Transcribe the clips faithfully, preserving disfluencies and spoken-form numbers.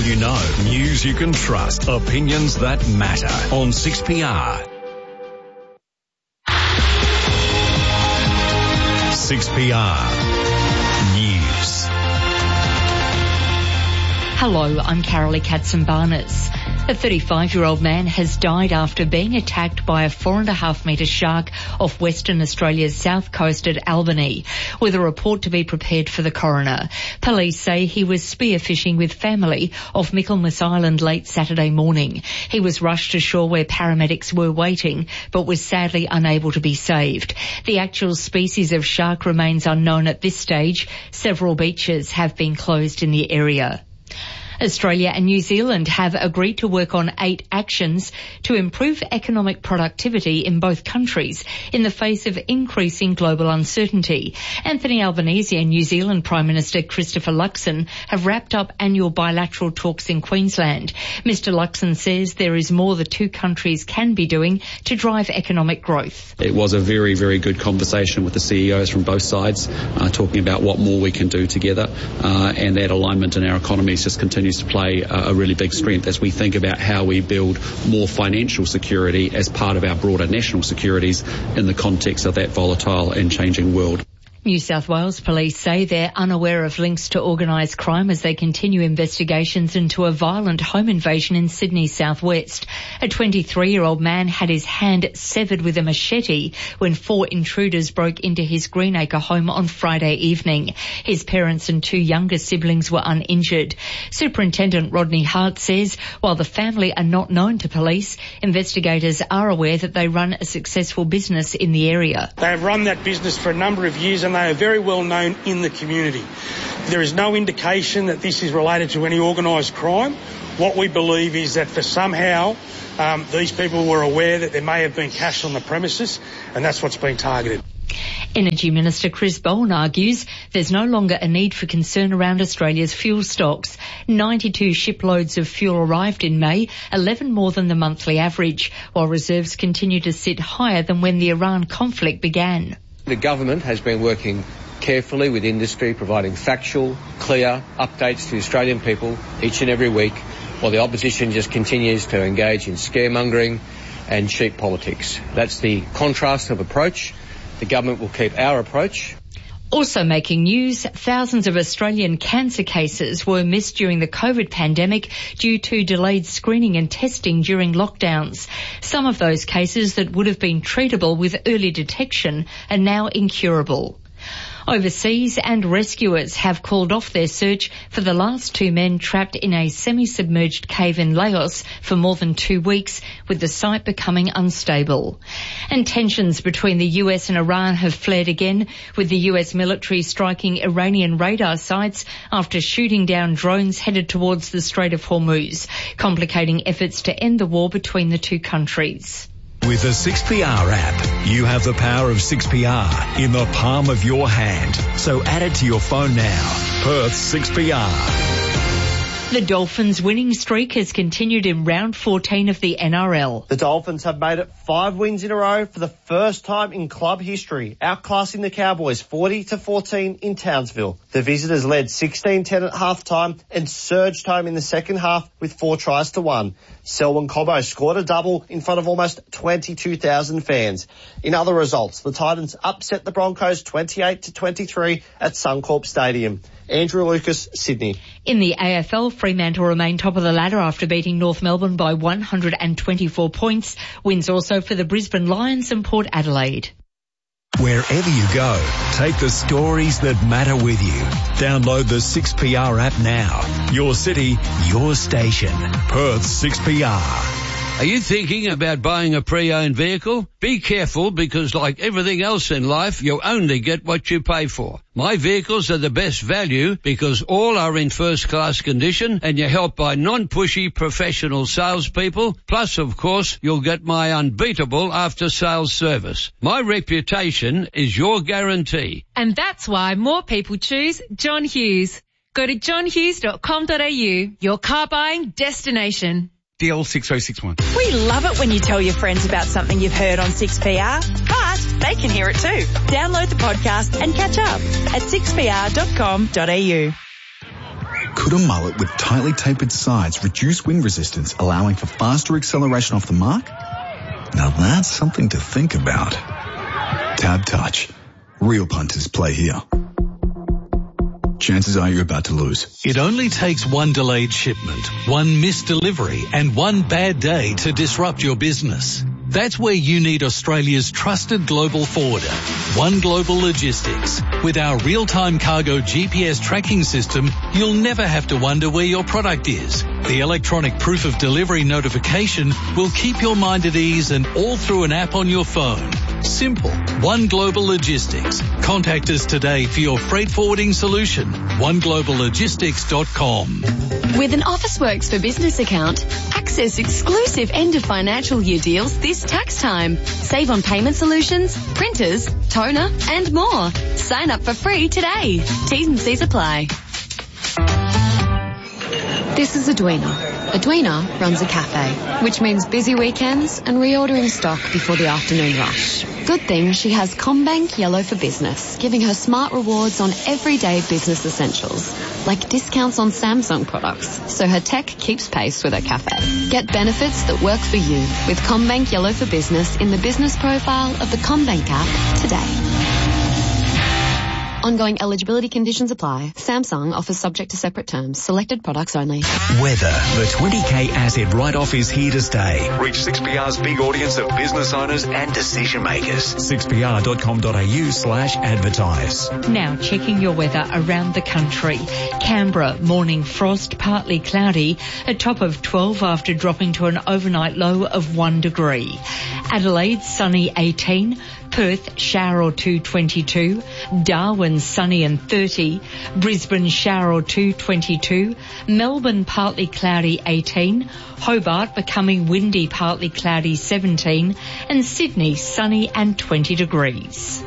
people you know, news you can trust, opinions that matter on six P R. six P R News. Hello, I'm Carolee Katzenbarnes. A thirty-five-year-old man has died after being attacked by a four and a half metre shark off Western Australia's south coast at Albany, with a report to be prepared for the coroner. Police say he was spearfishing with family off Michaelmas Island late Saturday morning. He was rushed to shore where paramedics were waiting, but was sadly unable to be saved. The actual species of shark remains unknown at this stage. Several beaches have been closed in the area. Australia and New Zealand have agreed to work on eight actions to improve economic productivity in both countries in the face of increasing global uncertainty. Anthony Albanese and New Zealand Prime Minister Christopher Luxon have wrapped up annual bilateral talks in Queensland. Mister Luxon says there is more the two countries can be doing to drive economic growth. It was a very, very good conversation with the C E Os from both sides, uh, talking about what more we can do together, uh, and that alignment in our economies just continues to play a really big strength as we think about how we build more financial security as part of our broader national securities in the context of that volatile and changing world. New South Wales police say they're unaware of links to organised crime as they continue investigations into a violent home invasion in Sydney's southwest. A twenty-three-year-old man had his hand severed with a machete when four intruders broke into his Greenacre home on Friday evening. His parents and two younger siblings were uninjured. Superintendent Rodney Hart says while the family are not known to police, investigators are aware that they run a successful business in the area. They have run that business for a number of years and they are very well known in the community. There is no indication that this is related to any organised crime. What we believe is that for somehow um, these people were aware that there may have been cash on the premises, and that's what's been targeted. Energy Minister Chris Bowen argues there's no longer a need for concern around Australia's fuel stocks. ninety-two shiploads of fuel arrived in May, eleven more than the monthly average, while reserves continue to sit higher than when the Iran conflict began. The government has been working carefully with industry, providing factual, clear updates to Australian people each and every week, while the opposition just continues to engage in scaremongering and cheap politics. That's the contrast of approach. The government will keep our approach. Also making news, thousands of Australian cancer cases were missed during the COVID pandemic due to delayed screening and testing during lockdowns. Some of those cases that would have been treatable with early detection are now incurable. Overseas, and rescuers have called off their search for the last two men trapped in a semi-submerged cave in Laos for more than two weeks, with the site becoming unstable. And tensions between the U S and Iran have flared again, with the U S military striking Iranian radar sites after shooting down drones headed towards the Strait of Hormuz, complicating efforts to end the war between the two countries. With the six P R app, you have the power of six P R in the palm of your hand. So add it to your phone now. Perth six P R. The Dolphins' winning streak has continued in round fourteen of the N R L. The Dolphins have made it five wins in a row for the first time in club history, outclassing the Cowboys forty to fourteen in Townsville. The visitors led sixteen ten at halftime and surged home in the second half with four tries to one. Selwyn Cobbo scored a double in front of almost twenty-two thousand fans. In other results, the Titans upset the Broncos twenty-eight to twenty-three at Suncorp Stadium. Andrew Lucas, Sydney. In the A F L, Fremantle remain top of the ladder after beating North Melbourne by one hundred twenty-four points. Wins also for the Brisbane Lions and Port Adelaide. Wherever you go, take the stories that matter with you. Download the six P R app now. Your city, your station. Perth six P R. Are you thinking about buying a pre-owned vehicle? Be careful, because like everything else in life, you only get what you pay for. My vehicles are the best value because all are in first-class condition and you're helped by non-pushy professional salespeople. Plus, of course, you'll get my unbeatable after-sales service. My reputation is your guarantee. And that's why more people choose John Hughes. Go to john hughes dot com dot a u, your car buying destination. D L six oh six one. We love it when you tell your friends about something you've heard on six P R, but they can hear it too. Download the podcast and catch up at six p r dot com dot a u. Could a mullet with tightly tapered sides reduce wind resistance, allowing for faster acceleration off the mark? Now that's something to think about. Tab Touch. Real punters play here. Chances are you're about to lose. It only takes one delayed shipment, one missed delivery, and one bad day to disrupt your business. That's where you need Australia's trusted global forwarder, One Global Logistics. With our real-time cargo G P S tracking system, you'll never have to wonder where your product is. The electronic proof of delivery notification will keep your mind at ease and all through an app on your phone. Simple. One Global Logistics. Contact us today for your freight forwarding solution. one global logistics dot com. With an Officeworks for Business account, access exclusive end of financial year deals this tax time. Save on payment solutions, printers, toner, and more. Sign up for free today. T's and C's apply. This is Edwina. Edwina runs a cafe, which means busy weekends and reordering stock before the afternoon rush. Good thing she has CommBank Yellow for Business, giving her smart rewards on everyday business essentials, like discounts on Samsung products, so her tech keeps pace with her cafe. Get benefits that work for you with CommBank Yellow for Business in the business profile of the CommBank app today. Ongoing eligibility conditions apply. Samsung offers subject to separate terms. Selected products only. Weather. The twenty K asset write-off is here to stay. Reach six P R's big audience of business owners and decision makers. six P R dot com dot A U slash advertise. Now checking your weather around the country. Canberra, morning frost, partly cloudy, a top of twelve after dropping to an overnight low of one degree. Adelaide, sunny eighteen. Perth, shower or two, twenty-two. Darwin, sunny and thirty. Brisbane, shower or two, twenty-two. Melbourne, partly cloudy, eighteen. Hobart, becoming windy, partly cloudy, seventeen. And Sydney, sunny and twenty degrees.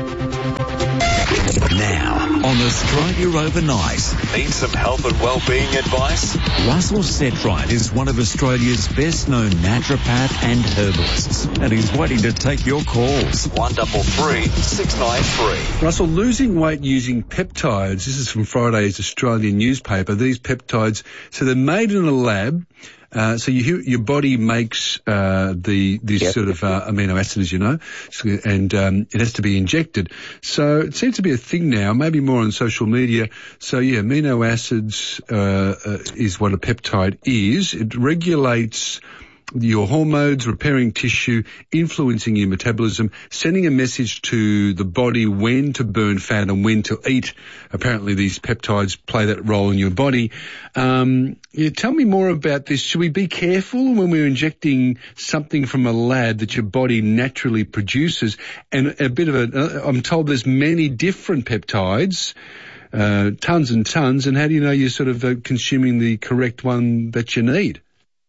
Now, on Australia Overnight, need some health and wellbeing advice? Russell Setright is one of Australia's best-known naturopath and herbalists, and he's waiting to take your calls. one double three six nine three. Russell, losing weight using peptides. This is from Friday's Australian newspaper. These peptides, so they're made in a lab. Uh, so you, your body makes uh, the these yep. sort of uh, amino acids, you know, so, and um, it has to be injected. So it seems to be a thing now, maybe more on social media. So yeah, amino acids uh, uh, is what a peptide is. It regulates your hormones, repairing tissue, influencing your metabolism, sending a message to the body when to burn fat and when to eat. Apparently these peptides play that role in your body. Um, yeah, tell me more about this. Should we be careful when we're injecting something from a lab that your body naturally produces? And a bit of a, I'm told there's many different peptides, uh, tons and tons, and how do you know you're sort of uh, consuming the correct one that you need?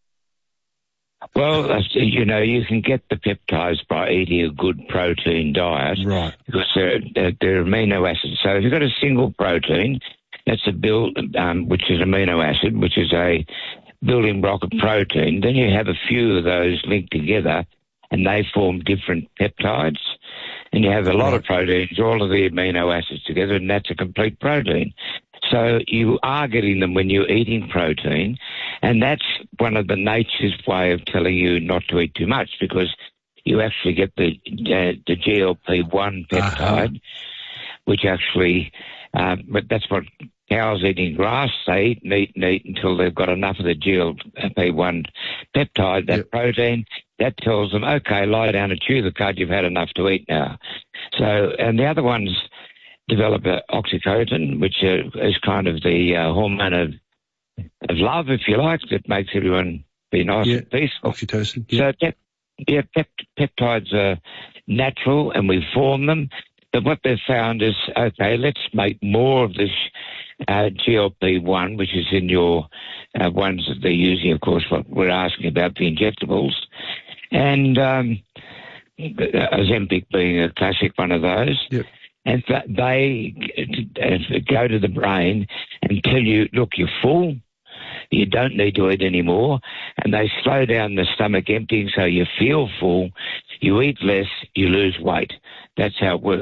Well, you know, you can get the peptides by eating a good protein diet. Right. Because they're, they're, they're amino acids. So if you've got a single protein, that's a build, um, which is amino acid, which is a building block of protein, then you have a few of those linked together and they form different peptides. And you have a lot right. of proteins, all of the amino acids together, and that's a complete protein. So you are getting them when you're eating protein, and that's one of the nature's way of telling you not to eat too much, because you actually get the uh, the G L P one peptide, uh-huh. which actually, um, but that's what cows eating grass, they eat and eat and eat until they've got enough of the G L P one peptide, that yep. protein, that tells them, okay, lie down and chew the cud, you've had enough to eat now. So, and the other ones develop uh, oxytocin, which uh, is kind of the uh, hormone of, of love, if you like, that makes everyone be nice yeah, and peaceful. Oxytocin. Yeah. So, pep, yeah, pep, peptides are natural and we form them. But what they've found is, okay, let's make more of this uh, G L P one, which is in your uh, ones that they're using, of course, what we're asking about, the injectables. And um, Ozempic being a classic one of those. Yep. And they go to the brain and tell you, look, you're full, you don't need to eat anymore, and they slow down the stomach emptying so you feel full, you eat less, you lose weight. That's how it works.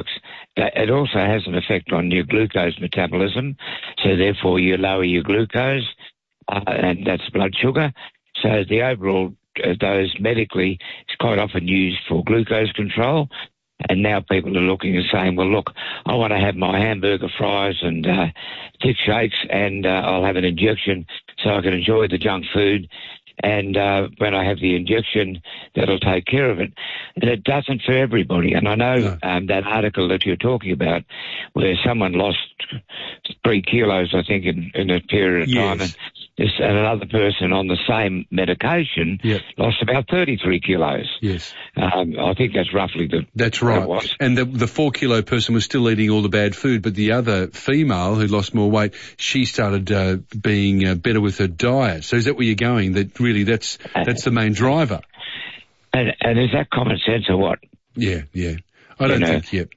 that it also has an effect on your glucose metabolism, so therefore you lower your glucose, uh, and that's blood sugar. So the overall uh, dose medically is quite often used for glucose control. And now people are looking and saying, well, look, I want to have my hamburger fries and uh, thick shakes, and uh, I'll have an injection so I can enjoy the junk food. And uh, when I have the injection, that'll take care of it. And it doesn't for everybody. And I know no. um, that article that you're talking about where someone lost three kilos, I think, in, in a period of yes. time. And, this, and another person on the same medication yep. lost about thirty-three kilos. Yes. Um, I think that's roughly the... That's right. And the, the four-kilo person was still eating all the bad food, but the other female who lost more weight, she started uh, being uh, better with her diet. So is that where you're going, that really that's that's the main driver? And, and is that common sense or what? Yeah, yeah. I don't you know, think, yep.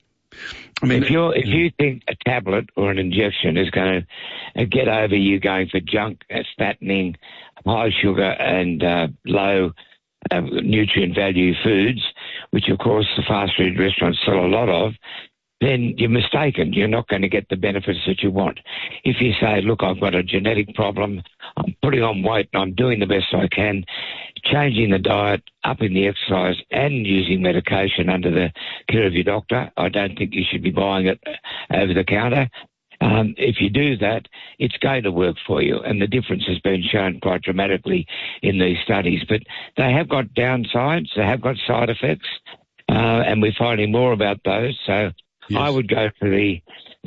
I mean, if you if you think a tablet or an injection is going to get over you going for junk, uh, fattening, high sugar and uh, low uh, nutrient value foods, which of course the fast food restaurants sell a lot of, then you're mistaken. You're not going to get the benefits that you want. If you say, look, I've got a genetic problem, I'm putting on weight and I'm doing the best I can, changing the diet, upping the exercise and using medication under the care of your doctor, I don't think you should be buying it over the counter. Um, if you do that, it's going to work for you. And the difference has been shown quite dramatically in these studies. But they have got downsides, they have got side effects, uh, and we're finding more about those. So yes. I would go for the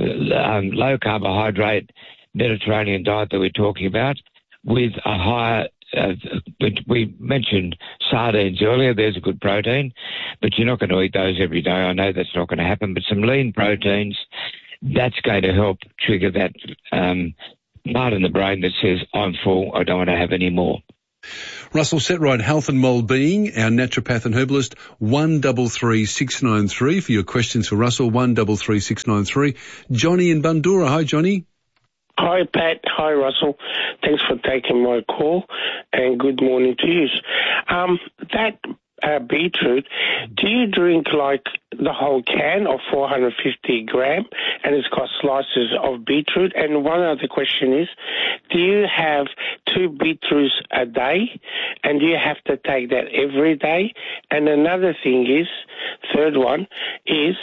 um, low carbohydrate Mediterranean diet that we're talking about with a higher, uh, we mentioned sardines earlier, there's a good protein, but you're not going to eat those every day. I know that's not going to happen, but some lean proteins, that's going to help trigger that um, part in the brain that says, I'm full, I don't want to have any more. Russell Setright, Health and Wellbeing, our naturopath and herbalist, one double three six nine three for your questions for Russell, one double three six nine three. Johnny in Bundoora. Hi, Johnny. Hi, Pat. Hi, Russell. Thanks for taking my call, and good morning to you. Um, that uh, beetroot, do you drink like the whole can of four hundred fifty gram, and it's got slices of beetroot? And one other question is, do you have two beetroots a day, and do you have to take that every day? And another thing is, third one is,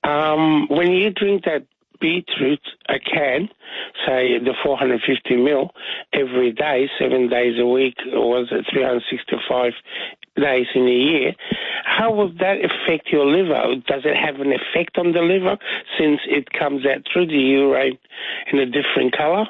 um, when you drink that beetroot, a can, say the four hundred fifty mil every day, seven days a week, or was it three hundred sixty-five days in a year, how will that affect your liver? Does it have an effect on the liver since it comes out through the urine in a different colour?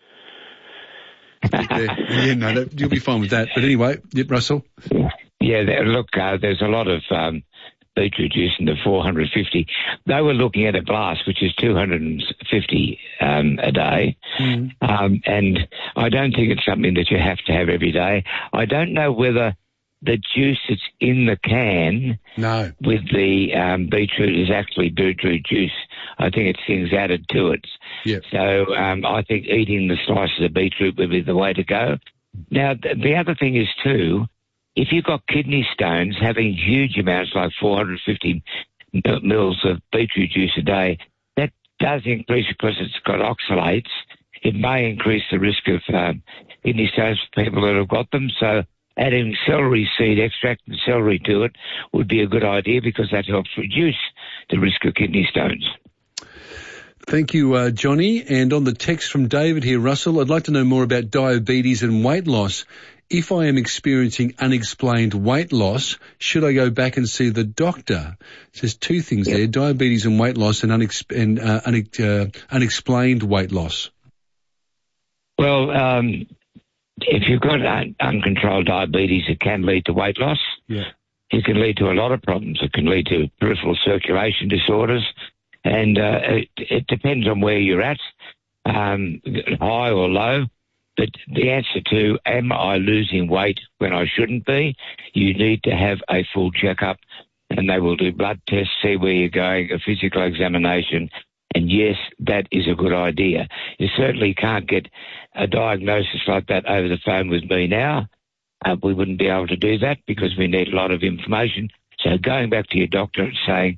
yeah, yeah, no, that, you'll be fine with that. But anyway, yep, Russell. Yeah, there, look, uh, there's a lot of um, beetroot juice in the four hundred fifty. They were looking at a glass, which is two hundred fifty um, a day. Mm. Um, and I don't think it's something that you have to have every day. I don't know whether the juice that's in the can no. with the um, beetroot is actually beetroot juice. I think it's things added to it. Yep. So um, I think eating the slices of beetroot would be the way to go. Now, th- the other thing is, too, if you've got kidney stones, having huge amounts like four hundred fifty mils of beetroot juice a day, that does increase because it's got oxalates. It may increase the risk of um, kidney stones for people that have got them. So adding celery seed extract and celery to it would be a good idea because that helps reduce the risk of kidney stones. Thank you, uh, Johnny. And on the text from David here, Russell, I'd like to know more about diabetes and weight loss. If I am experiencing unexplained weight loss, should I go back and see the doctor? It says two things yep. there, diabetes and weight loss and, unex- and uh, une- uh, unexplained weight loss. Well, um, if you've got un- uncontrolled diabetes, it can lead to weight loss. Yeah. It can lead to a lot of problems. It can lead to peripheral circulation disorders. And uh, it, it depends on where you're at, um, high or low. But the answer to, am I losing weight when I shouldn't be? You need to have a full checkup, and they will do blood tests, see where you're going, a physical examination. And yes, that is a good idea. You certainly can't get a diagnosis like that over the phone with me now. Uh, we wouldn't be able to do that because we need a lot of information. So going back to your doctor and saying,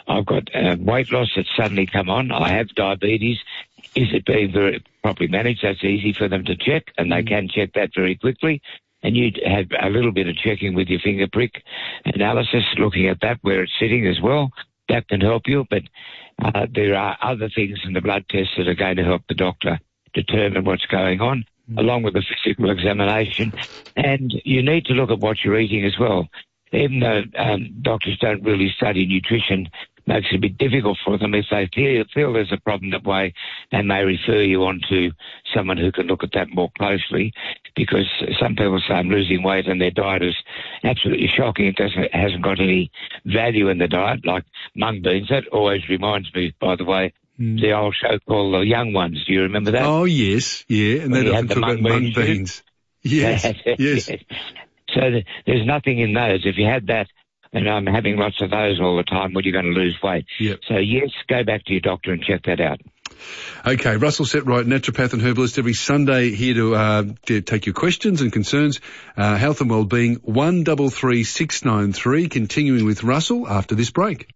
I've got uh, weight loss that's suddenly come on. I have diabetes. Is it being very properly managed? That's easy for them to check, and they can check that very quickly. And you'd have a little bit of checking with your finger prick analysis, looking at that where it's sitting as well. That can help you, but uh, there are other things in the blood tests that are going to help the doctor determine what's going on, mm. along with the physical examination. And you need to look at what you're eating as well. Even though um, doctors don't really study nutrition, makes it a bit difficult for them. If they feel, feel there's a problem that way, they may refer you on to someone who can look at that more closely, because some people say I'm losing weight and their diet is absolutely shocking. It doesn't, hasn't got any value in the diet, like mung beans. That always reminds me, by the way, mm. the old show called The Young Ones. Do you remember that? Oh, yes, yeah, and they often talk about mung beans. Yes, yes. yes. So th- there's nothing in those. If you had that, and I'm having lots of those all the time, well, you're going to lose weight. Yep. So, yes, go back to your doctor and check that out. Okay, Russell Setright, naturopath and herbalist, every Sunday here to, uh, to take your questions and concerns. Uh, health and wellbeing, one three three six nine three. Continuing with Russell after this break.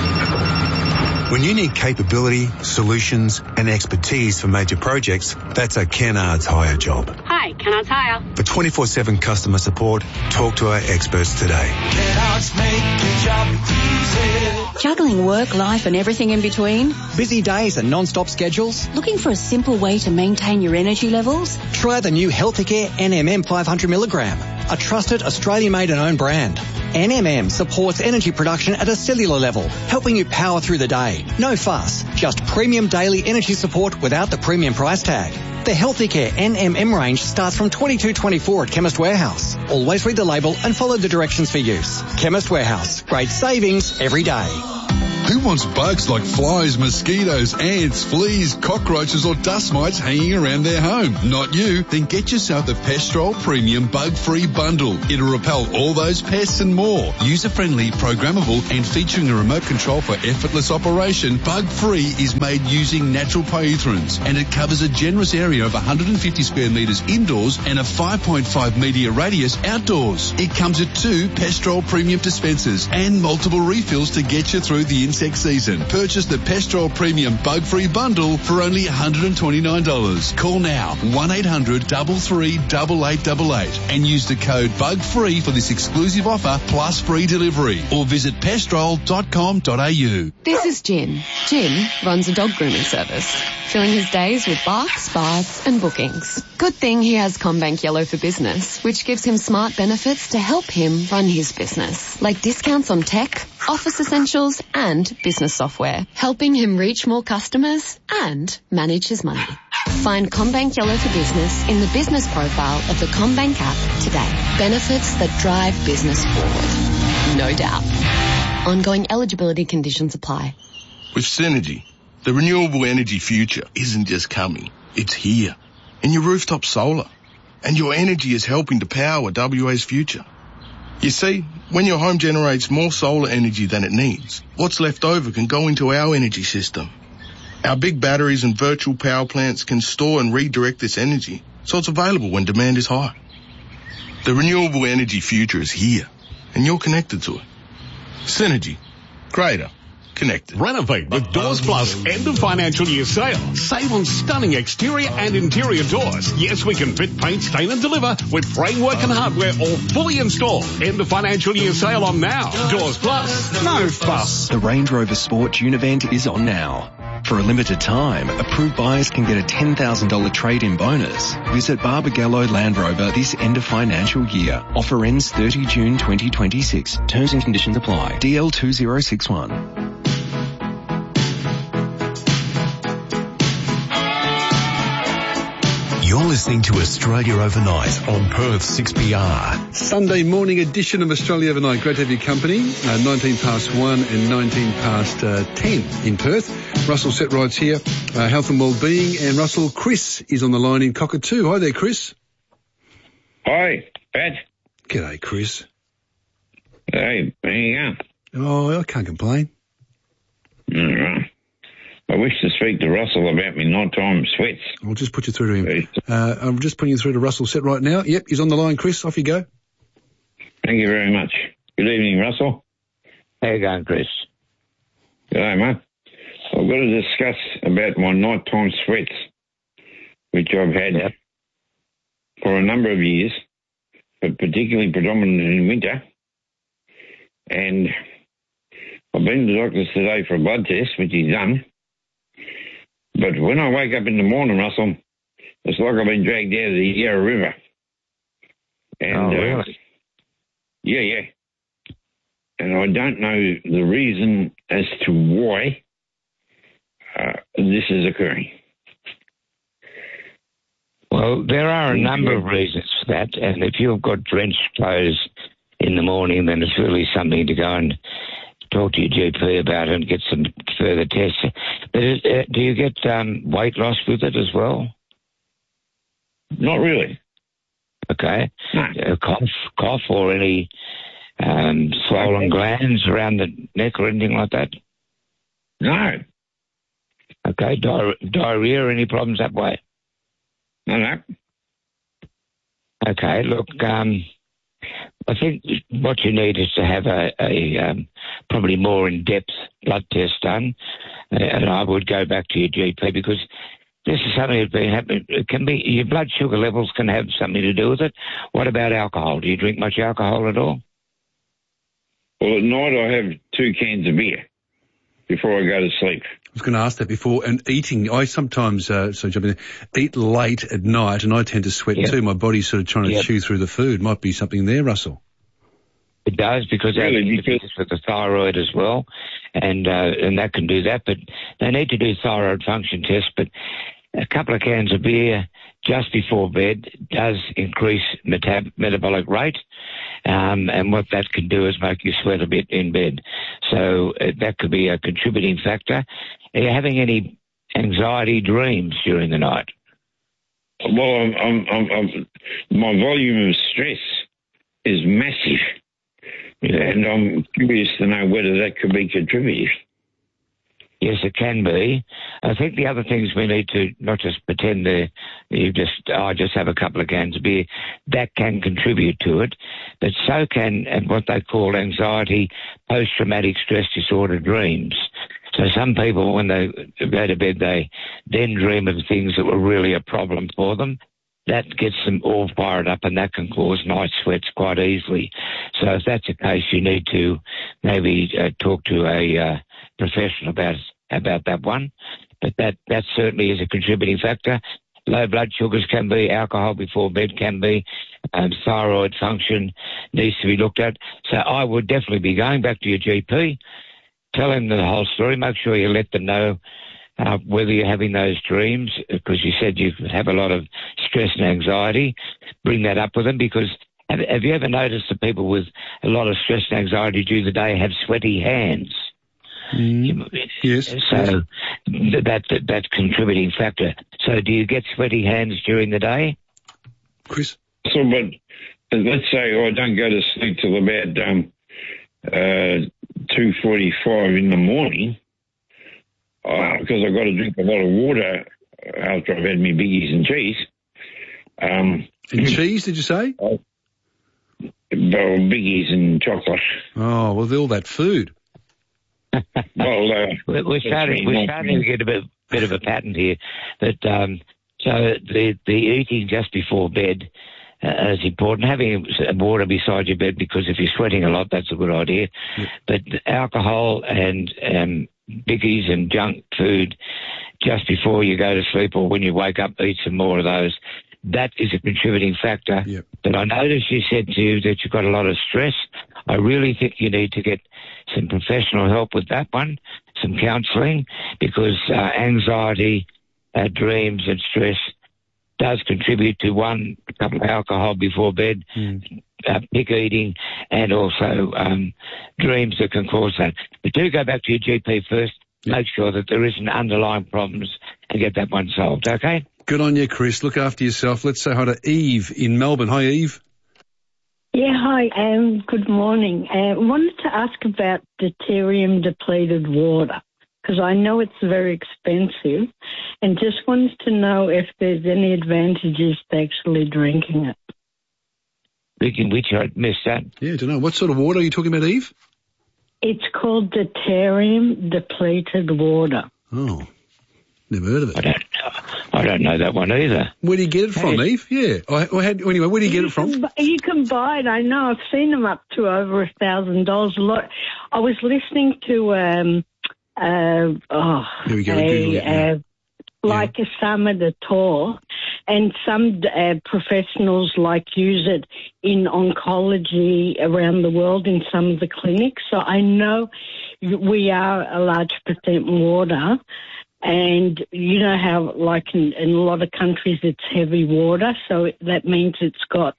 When you need capability, solutions and expertise for major projects, that's a Kennards Hire job. Hi, Kennards Hire. For twenty-four seven customer support, talk to our experts today. Kennards make your job easy. Juggling work, life and everything in between? Busy days and non-stop schedules? Looking for a simple way to maintain your energy levels? Try the new Healthicare N M M five hundred milligram, a trusted Australian-made and owned brand. N M M supports energy production at a cellular level, helping you power through the day. No fuss, just premium daily energy support without the premium price tag. The Healthicare N M M range starts from twenty-two twenty-four at Chemist Warehouse. Always read the label and follow the directions for use. Chemist Warehouse, great savings every day. Who wants bugs like flies, mosquitoes, ants, fleas, cockroaches or dust mites hanging around their home? Not you. Then get yourself the Pestrol Premium Bug-Free Bundle. It'll repel all those pests and more. User-friendly, programmable and featuring a remote control for effortless operation, Bug-Free is made using natural pyrethrins, and it covers a generous area of one hundred fifty square metres indoors and a five point five metre radius outdoors. It comes with two Pestrol Premium dispensers and multiple refills to get you through the insect season. Purchase the Pestrol Premium Bug-Free Bundle for only one hundred twenty-nine dollars. Call now, one eight hundred three three eight eight eight eight, and use the code BUGFREE for this exclusive offer plus free delivery, or visit pestrol dot com dot a u. This is Jim. Jim runs a dog grooming service, filling his days with barks, baths and bookings. Good thing he has CommBank Yellow for Business, which gives him smart benefits to help him run his business, like discounts on tech, office essentials and business software, helping him reach more customers and manage his money. Find CommBank Yellow for Business in the business profile of the CommBank app today. Benefits that drive business forward. No doubt. Ongoing eligibility conditions apply. With Synergy, the renewable energy future isn't just coming, it's here. In your rooftop solar. And your energy is helping to power W A's future. You see, when your home generates more solar energy than it needs, what's left over can go into our energy system. Our big batteries and virtual power plants can store and redirect this energy, so it's available when demand is high. The renewable energy future is here, and you're connected to it. Synergy. Greater. Connected. Renovate with Doors Plus end of financial year sale. Save on stunning exterior and interior doors. Yes, we can fit, paint, stain and deliver with framework and hardware all fully installed. End of financial year sale on now. Doors Plus. No fuss. The Range Rover Sport June event is on now. For a limited time, approved buyers can get a ten thousand dollars trade-in bonus. Visit Barbagallo Land Rover this end of financial year. Offer ends thirtieth of June twenty twenty-six. Terms and conditions apply. D L two zero six one. You're listening to Australia Overnight on Perth six P R. Sunday morning edition of Australia Overnight. Great to have your company. Uh, nineteen past one and nineteen past uh, ten in Perth. Russell Setright's here, uh, health and wellbeing. And Russell, Chris is on the line in Cockatoo. Hi there, Chris. Hi, Pat. G'day, Chris. Hey, there you go. Oh, I can't complain. All right. I wish to speak to Russell about me nighttime sweats. I'll just put you through to him. Uh, I'm just putting you through to Russell Set right now. Yep, he's on the line, Chris. Off you go. Thank you very much. Good evening, Russell. How you going, Chris? G'day, mate. I've got to discuss about my nighttime sweats, which I've had yep. for a number of years, but particularly predominant in winter. And I've been to the doctor's today for a blood test, which he's done. But when I wake up in the morning, Russell, it's like I've been dragged out of the Yarra River. And, oh, really? Uh, yeah, yeah. And I don't know the reason as to why uh, this is occurring. Well, there are a number of reasons for that, and if you've got drenched clothes in the morning, then it's really something to go and talk to your G P about it and get some further tests. But is, uh, do you get um, weight loss with it as well? Not really. Okay. No. Uh, cough, cough or any um, swollen glands around the neck or anything like that? No. Okay. Di- diarrhea or any problems that way? No, no. Okay. Look, um, I think what you need is to have a, a um, probably more in-depth blood test done, uh, and I would go back to your G P because this is something that's been happening. It can be your blood sugar levels can have something to do with it. What about alcohol? Do you drink much alcohol at all? Well, at night I have two cans of beer before I go to sleep. I was going to ask that before. And eating, I sometimes, uh, so jump in, eat late at night, and I tend to sweat yep. too. My body's sort of trying to yep. chew through the food. Might be something there, Russell. It does, because that really? interferes with the thyroid as well, and uh, and that can do that. But they need to do thyroid function tests. But a couple of cans of beer just before bed does increase metab- metabolic rate, um, and what that can do is make you sweat a bit in bed. So uh, that could be a contributing factor. Are you having any anxiety dreams during the night? Well, I'm, I'm, I'm, I'm, my volume of stress is massive. Yeah. And I'm curious to know whether that could be contributing. Yes, it can be. I think the other things we need to not just pretend that you just, oh, I just have a couple of cans of beer. That can contribute to it, but so can and what they call anxiety, post-traumatic stress disorder dreams. So some people, when they go to bed, they then dream of things that were really a problem for them. That gets them all fired up, and that can cause night sweats quite easily. So if that's the case, you need to maybe uh, talk to a uh, professional about about that one. But that, that certainly is a contributing factor. Low blood sugars can be, alcohol before bed can be, um, thyroid function needs to be looked at. So I would definitely be going back to your G P, tell him the whole story, make sure you let them know Uh, whether you're having those dreams, because you said you have a lot of stress and anxiety. Bring that up with them, because have, have you ever noticed that people with a lot of stress and anxiety during the day have sweaty hands? Mm. Yes. So yes. That, that that's a contributing factor. So do you get sweaty hands during the day? Chris? So, but let's say I don't go to sleep till about um, uh, two forty-five in the morning, because uh, I've got to drink a lot of water after I've had my biggies and cheese. Um, and cheese, did you say? Uh, well, biggies and chocolate. Oh, well, all that food. well, uh, we're, we're starting, we're starting to get a bit, bit of a pattern here. But um, so the the eating just before bed uh, is important. Having water beside your bed, because if you're sweating a lot, that's a good idea. Yeah. But alcohol and um, biggies and junk food just before you go to sleep or when you wake up, eat some more of those. That is a contributing factor. Yep. But I noticed you said to you that you've got a lot of stress. I really think you need to get some professional help with that one, some counselling, because uh, anxiety, uh, dreams and stress does contribute to one, a couple of alcohol before bed, mm. uh, pick eating, and also um, dreams that can cause that. But do go back to your G P first, yep. Make sure that there isn't underlying problems, and get that one solved, okay? Good on you, Chris. Look after yourself. Let's say hi to Eve in Melbourne. Hi, Eve. Yeah, hi. Um, good morning. I uh, wanted to ask about deuterium-depleted water, because I know it's very expensive, and just wanted to know if there's any advantages to actually drinking it. Drinking which? I missed that. Yeah, I don't know. What sort of water are you talking about, Eve? It's called deuterium depleted water. Oh, never heard of it. I don't, I don't know that one either. Where do you get it from, Hey. Eve? Yeah. I, I had, anyway, where do you get it from? You can, bu- you can buy it. I know. I've seen them up to over a thousand dollars. Look, I was listening to um, uh, oh, Here we go. a, Google it now. uh, like a summit at all, and some uh, professionals like use it in oncology around the world in some of the clinics. So I know we are a large percent water. And you know how, like in, in a lot of countries, it's heavy water, so that means it's got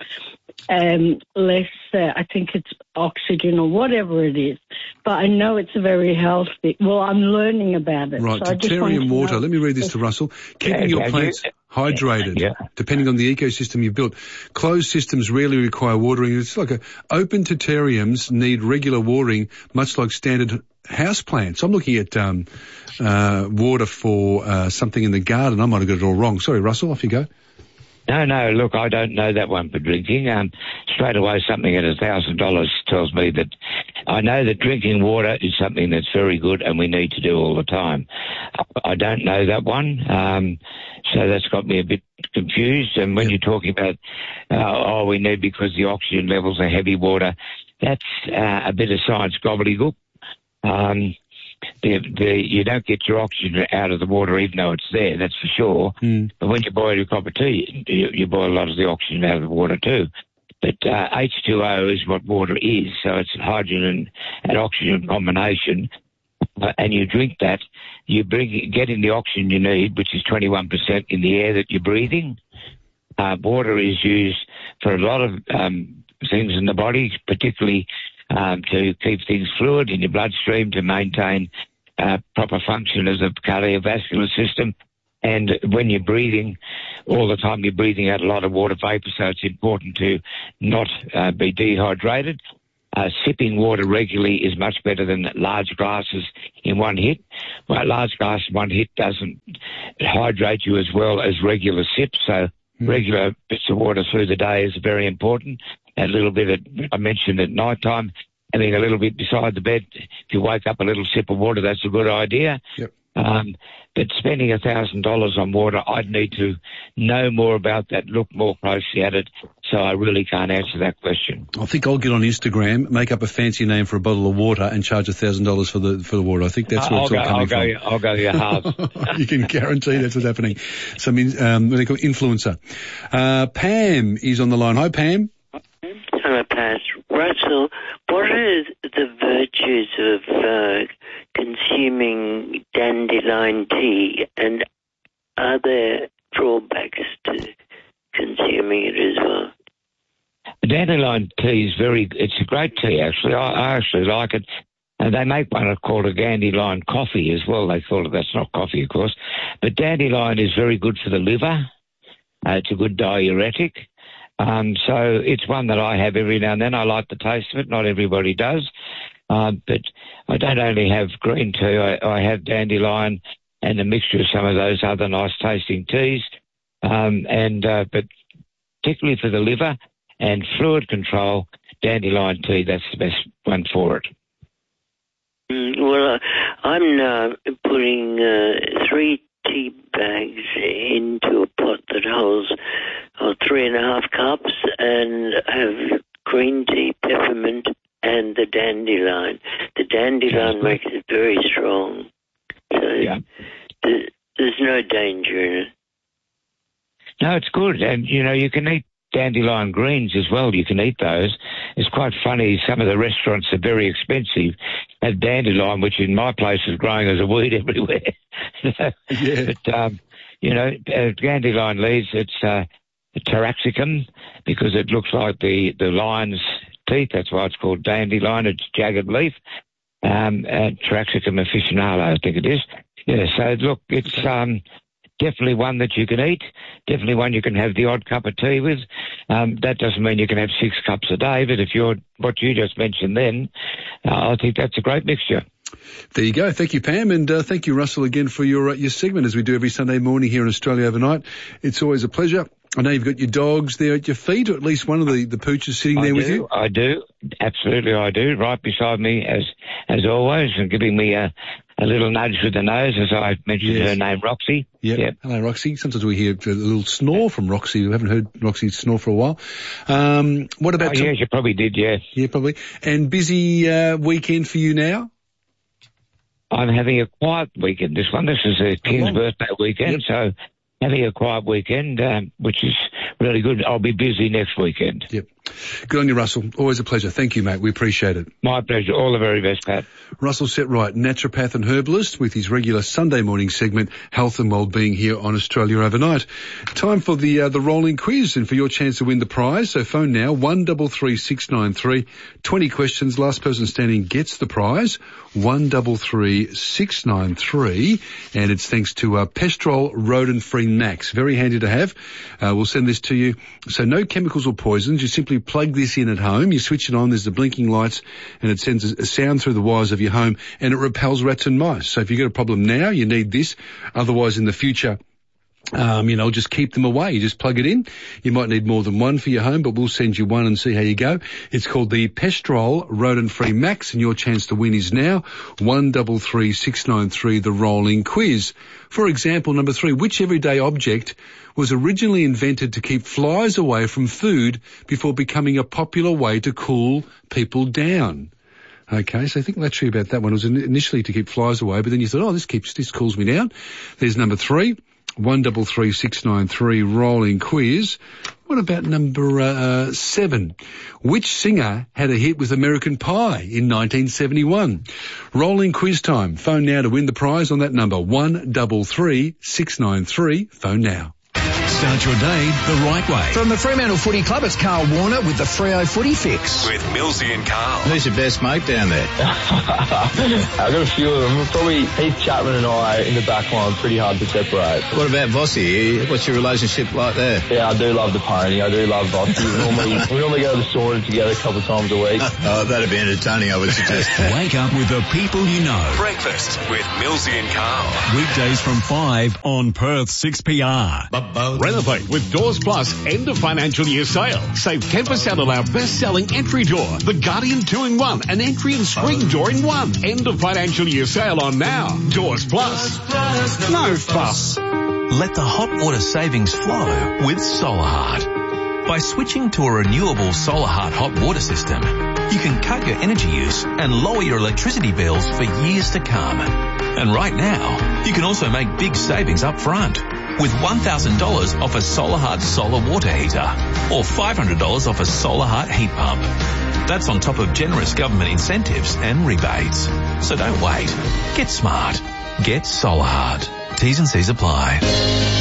um, less, uh, I think it's oxygen or whatever it is. But I know it's very healthy. Well, I'm learning about it. Right, so I just wanted deuterium to water. know- Let me read this to Russell. Keeping Yeah, your yeah, plants you- hydrated, yeah. depending on the ecosystem you've built. Closed systems rarely require watering. It's like a open deuteriums need regular watering, much like standard house plants. I'm looking at um, uh, water for uh, something in the garden. I might have got it all wrong. Sorry, Russell, off you go. No, no, look, I don't know that one for drinking. Um, straight away, something at a thousand dollars tells me that I know that drinking water is something that's very good and we need to do all the time. I don't know that one, um, so that's got me a bit confused. And when you're talking about, uh, oh, we need because the oxygen levels are heavy water, that's uh, a bit of science gobbledygook. Um, The, the, you don't get your oxygen out of the water even though it's there, that's for sure. Mm. But when you boil your cup of tea, you, you boil a lot of the oxygen out of the water too. But uh, H two O is what water is, so it's a hydrogen and, and oxygen combination. Uh, and you drink that, you bring getting the oxygen you need, which is twenty-one percent in the air that you're breathing. Uh, water is used for a lot of um, things in the body, particularly Um, to keep things fluid in your bloodstream, to maintain uh, proper function as a cardiovascular system. And when you're breathing, all the time you're breathing out a lot of water vapor, so it's important to not uh, be dehydrated. Uh, sipping water regularly is much better than large glasses in one hit. Well, large glass in one hit doesn't hydrate you as well as regular sips, so regular bits of water through the day is very important. A little bit, at, I mentioned at night time, having a little bit beside the bed. If you wake up a little sip of water, that's a good idea. Yep. Um, but spending a thousand dollars on water, I'd need to know more about that, look more closely at it. So I really can't answer that question. I think I'll get on Instagram, make up a fancy name for a bottle of water, and charge a thousand dollars for the for the water. I think that's where I'll it's go, all coming I'll go, from. I'll go your halves. You can guarantee that's what's happening. Some um, what do they call it? Influencer. Uh, Pam is on the line. Hi, Pam. Hello, Pat. Russell, what are the virtues of uh, consuming dandelion tea, and are there drawbacks to consuming it as well? Dandelion tea is very, it's a great tea actually. I, I actually like it. And they make one called a dandelion coffee as well. They call it, that's not coffee of course. But dandelion is very good for the liver. Uh, it's a good diuretic. Um, so it's one that I have every now and then. I like the taste of it. Not everybody does. Uh, but I don't only have green tea. I, I have dandelion and a mixture of some of those other nice tasting teas. Um, and uh, but particularly for the liver and fluid control, dandelion tea, that's the best one for it. Mm, well, uh, I'm now putting uh, three tea bags into a pot that holds oh, three and a half cups, and have green tea, peppermint, and the dandelion. The dandelion makes it very strong. So yeah. th- there's no danger in it. No, it's good. And, you know, you can eat dandelion greens as well. You can eat those. It's quite funny. Some of the restaurants are very expensive. Have dandelion, which in my place is growing as a weed everywhere. Yeah. But, um, you know, uh, dandelion leaves, it's uh, taraxacum because it looks like the, the lion's teeth. That's why it's called dandelion. It's jagged leaf. Um, uh, Taraxacum officinale, I think it is. Yeah, so look, it's um, definitely one that you can eat, definitely one you can have the odd cup of tea with. Um, that doesn't mean you can have six cups a day, but if you're what you just mentioned then, uh, I think that's a great mixture. There you go. Thank you, Pam, and uh, thank you, Russell, again for your uh, your segment as we do every Sunday morning here in Australia Overnight. It's always a pleasure. I know you've got your dogs there at your feet, or at least one of the, the pooches sitting I there do, with you. I do. Absolutely, I do. Right beside me, as as always, and giving me a, a little nudge with the nose, as I mentioned Yes. her name, Roxy. Yep. Yep. Hello, Roxy. Sometimes we hear a little snore from Roxy. We haven't heard Roxy snore for a while. Um, what about... Oh, yes, you probably did, yes. Yeah, probably. And busy uh, weekend for you now? I'm having a quiet weekend, this one. This is a kid's Oh. birthday weekend, so having a quiet weekend, um, which is really good. I'll be busy next weekend. Yep. Good on you, Russell. Always a pleasure. Thank you, mate. We appreciate it. My pleasure. All the very best, Pat. Russell Setright, naturopath and herbalist, with his regular Sunday morning segment, Health and Wellbeing, here on Australia Overnight. Time for the uh, the rolling quiz and for your chance to win the prize. So phone now, one double three six nine three. twenty questions. Last person standing gets the prize. one double three six nine three. And it's thanks to uh, Pestrol Rodent-Free Max. Very handy to have. Uh, we'll send this to you. So no chemicals or poisons. You simply plug this in at home. You switch it on. There's the blinking lights and it sends a sound through the wires of your home and it repels rats and mice. So if you've got a problem now, you need this. Otherwise, in the future, Um, you know, just keep them away. You just plug it in. You might need more than one for your home, but we'll send you one and see how you go. It's called the Pestrol Rodent-Free Max, and your chance to win is now one double three six nine three, the rolling quiz. For example, number three, which everyday object was originally invented to keep flies away from food before becoming a popular way to cool people down? Okay, so think literally about that one. It was initially to keep flies away, but then you thought, oh, this keeps, this cools me down. There's number three. One double three six nine three rolling quiz. What about number uh, seven? Which singer had a hit with American Pie in nineteen seventy-one? Rolling quiz time. Phone now to win the prize on that number. One double three six nine three. Phone now. Start your day the right way. From the Fremantle Footy Club, it's Carl Warner with the Freo Footy Fix. With Millsy and Carl. Who's your best mate down there? I've got a few of them. Probably Heath Chapman and I in the back line, pretty hard to separate. What about Vossi? What's your relationship like there? Yeah, I do love the pony. I do love Vossi. We normally, we normally go to the sauna together a couple of times a week. Oh, that'd be entertaining, I would suggest. Wake up with the people you know. Breakfast with Millsy and Carl. Weekdays from five on Perth six P R. Renovate with Doors Plus end of financial year sale. Save ten percent on our best-selling entry door, the Guardian two in one, an entry and screen door in one. End of financial year sale on now. Doors Plus. No fuss. Let the hot water savings flow with Solar Heart. By switching to a renewable Solar Heart hot water system, you can cut your energy use and lower your electricity bills for years to come. And right now, you can also make big savings up front with one thousand dollars off a Solar Heart solar water heater or five hundred dollars off a Solar Heart heat pump. That's on top of generous government incentives and rebates. So don't wait. Get smart. Get Solar Heart. T's and C's apply.